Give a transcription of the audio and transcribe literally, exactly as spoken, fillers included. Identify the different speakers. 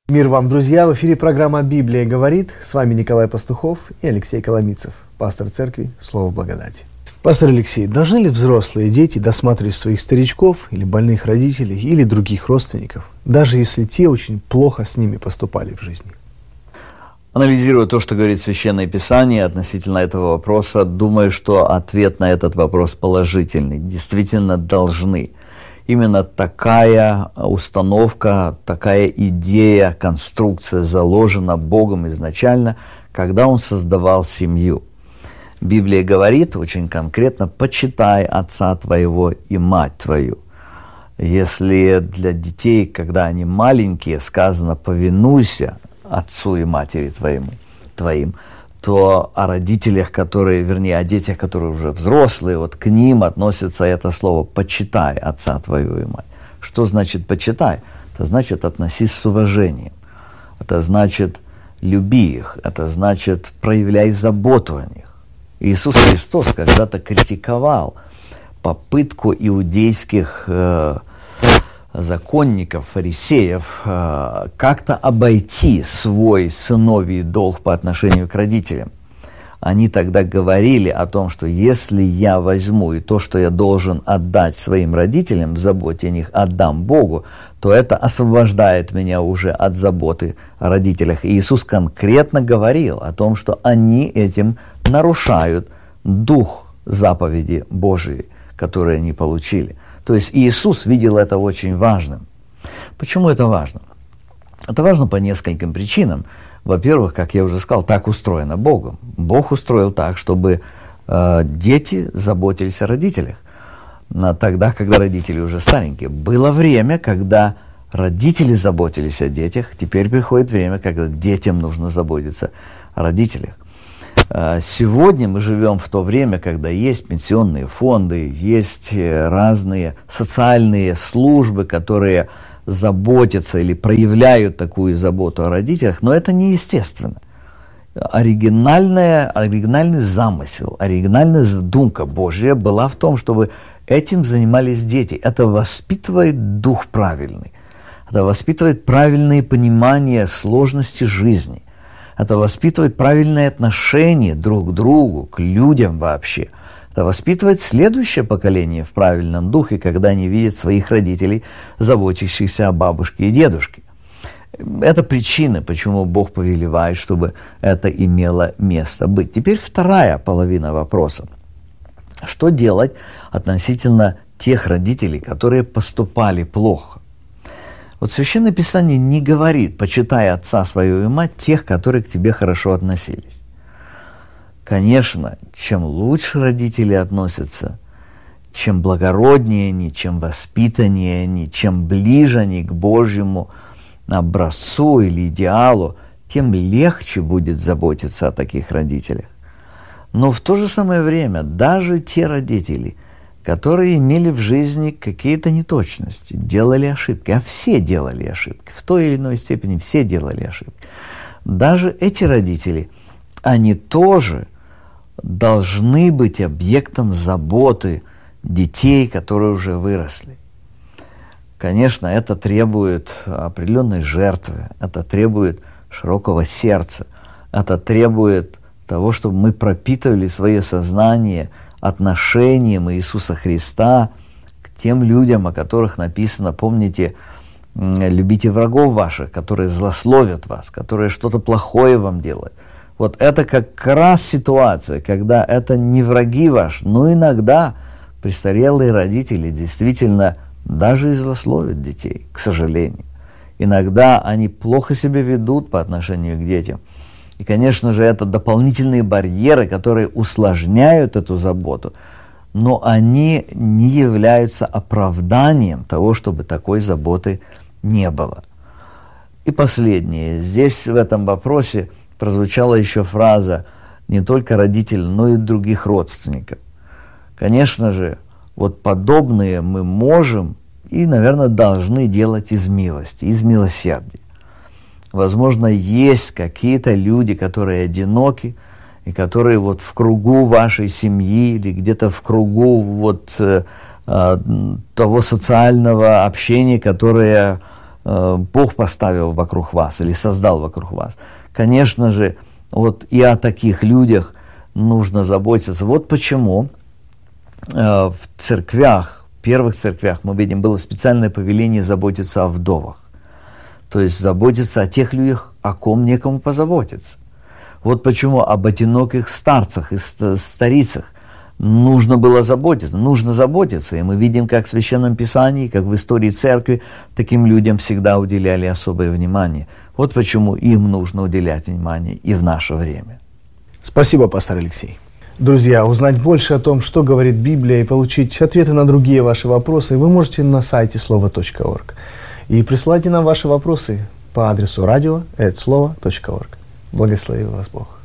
Speaker 1: Мир вам, друзья! В эфире программа «Библия говорит». С вами Николай Пастухов и Алексей Коломицев, пастор церкви «Слово благодати». Пастор Алексей, должны ли взрослые дети досматривать своих старичков или больных родителей или других родственников, даже если те очень плохо с ними поступали в жизни?
Speaker 2: Анализируя то, что говорит Священное Писание относительно этого вопроса, думаю, что ответ на этот вопрос положительный. Действительно должны. Именно такая установка, такая идея, конструкция заложена Богом изначально, когда Он создавал семью. Библия говорит очень конкретно: «Почитай отца твоего и мать твою». Если для детей, когда они маленькие, сказано «повинуйся отцу и матери твоему, твоим», то о родителях, которые, вернее, о детях, которые уже взрослые, вот к ним относится это слово «почитай отца твоего и мать». Что значит «почитай»? Это значит «относись с уважением». Это значит «люби их». Это значит «проявляй заботу о них». Иисус Христос когда-то критиковал попытку иудейских э, законников, фарисеев, э, как-то обойти свой сыновий долг по отношению к родителям. Они тогда говорили о том, что если я возьму и то, что я должен отдать своим родителям в заботе о них, отдам Богу, то это освобождает меня уже от заботы о родителях. И Иисус конкретно говорил о том, что они этим нарушают дух заповеди Божией, которые они получили. То есть Иисус видел это очень важным. Почему это важно? Это важно по нескольким причинам. Во-первых, как я уже сказал, так устроено Богом. Бог устроил так, чтобы э, дети заботились о родителях. Но тогда, когда родители уже старенькие. Было время, когда родители заботились о детях. Теперь приходит время, когда детям нужно заботиться о родителях. Сегодня мы живем в то время, когда есть пенсионные фонды, есть разные социальные службы, которые заботятся или проявляют такую заботу о родителях, но это неестественно. Оригинальная, оригинальный замысел, оригинальная задумка Божья была в том, чтобы этим занимались дети. Это воспитывает дух правильный, это воспитывает правильное понимание сложности жизни. Это воспитывает правильное отношение друг к другу, к людям вообще. Это воспитывает следующее поколение в правильном духе, когда они видят своих родителей, заботящихся о бабушке и дедушке. Это причина, почему Бог повелевает, чтобы это имело место быть. Теперь вторая половина вопроса. Что делать относительно тех родителей, которые поступали плохо? Вот Священное Писание не говорит: почитай отца свою и мать, тех, которые к тебе хорошо относились. Конечно, чем лучше родители относятся, чем благороднее они, чем воспитаннее они, чем ближе они к Божьему образцу или идеалу, тем легче будет заботиться о таких родителях. Но в то же самое время даже те родители, которые имели в жизни какие-то неточности, делали ошибки, а все делали ошибки, в той или иной степени все делали ошибки. Даже эти родители, они тоже должны быть объектом заботы детей, которые уже выросли. Конечно, это требует определенной жертвы, это требует широкого сердца, это требует того, чтобы мы пропитывали свое сознание отношением Иисуса Христа к тем людям, о которых написано, помните, любите врагов ваших, которые злословят вас, которые что-то плохое вам делают. Вот это как раз ситуация, когда это не враги ваши, но иногда престарелые родители действительно даже и злословят детей, к сожалению. Иногда они плохо себя ведут по отношению к детям. И, конечно же, это дополнительные барьеры, которые усложняют эту заботу, но они не являются оправданием того, чтобы такой заботы не было. И последнее. Здесь в этом вопросе прозвучала еще фраза не только родителей, но и других родственников. Конечно же, вот подобные мы можем и, наверное, должны делать из милости, из милосердия. Возможно, есть какие-то люди, которые одиноки, и которые вот в кругу вашей семьи или где-то в кругу вот, э, э, того социального общения, которое э, Бог поставил вокруг вас или создал вокруг вас. Конечно же, вот и о таких людях нужно заботиться. Вот почему э, в церквях, в первых церквях, мы видим, было специальное повеление заботиться о вдовах. То есть заботиться о тех людях, о ком некому позаботиться. Вот почему об одиноких старцах и старицах нужно было заботиться, нужно заботиться. И мы видим, как в Священном Писании, как в истории церкви, таким людям всегда уделяли особое внимание. Вот почему им нужно уделять внимание и в наше время.
Speaker 1: Спасибо, пастор Алексей. Друзья, узнать больше о том, что говорит Библия, и получить ответы на другие ваши вопросы, вы можете на сайте слово точка орг. И присылайте нам ваши вопросы по адресу радио эт слово точка орг. Благослови вас Бог.